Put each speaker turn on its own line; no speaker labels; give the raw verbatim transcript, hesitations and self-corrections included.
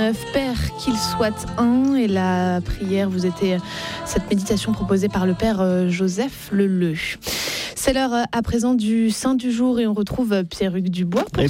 Père qu'il soit un, et la prière vous était cette méditation proposée par le Père Joseph Leleu. C'est l'heure à présent du Saint du jour et on retrouve Pierre-Hugues Dubois pour